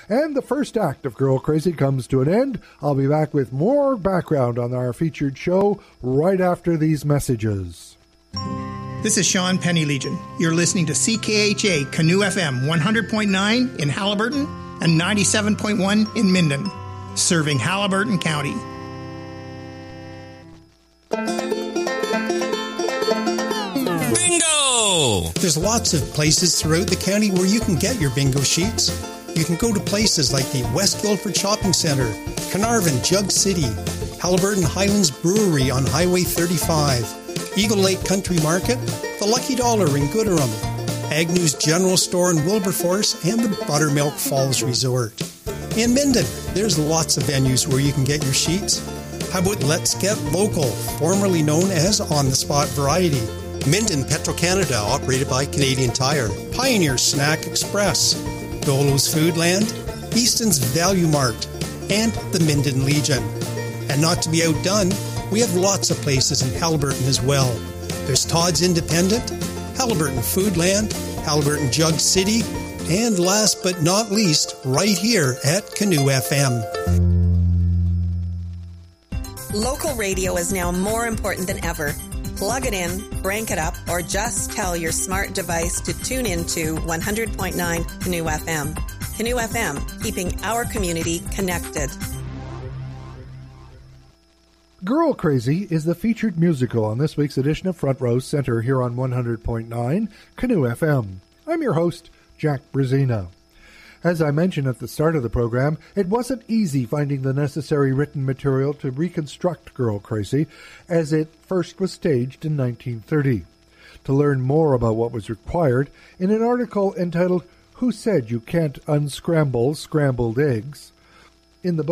And the first act of Girl Crazy comes to an end. I'll be back with more background on our featured show right after these messages. This is Sean Penny Legion. You're listening to CKHA Canoe FM 100.9 in Haliburton and 97.1 in Minden, serving Haliburton County. Bingo! There's lots of places throughout the county where you can get your bingo sheets. You can go to places like the West Guildford Shopping Centre, Carnarvon, Jug City, Haliburton Highlands Brewery on Highway 35, Eagle Lake Country Market, the Lucky Dollar in Gooderham, Agnew's General Store in Wilberforce, and the Buttermilk Falls Resort. In Minden, there's lots of venues where you can get your sheets. How about Let's Get Local, formerly known as On the Spot Variety? Minden Petro-Canada, operated by Canadian Tire. Pioneer Snack Express, Dolo's Foodland, Easton's Value Mart, and the Minden Legion. And not to be outdone, we have lots of places in Haliburton as well. There's Todd's Independent, Haliburton Foodland, Haliburton Jug City, and last but not least, right here at Canoe FM. Local radio is now more important than ever. Plug it in, crank it up, or just tell your smart device to tune into 100.9 Canoe FM. Canoe FM, keeping our community connected. Girl Crazy is the featured musical on this week's edition of Front Row Center here on 100.9 Canoe FM. I'm your host, Jack Brazina. As I mentioned at the start of the program, it wasn't easy finding the necessary written material to reconstruct Girl Crazy, as it first was staged in 1930. To learn more about what was required, in an article entitled Who Said You Can't Unscramble Scrambled Eggs, in the book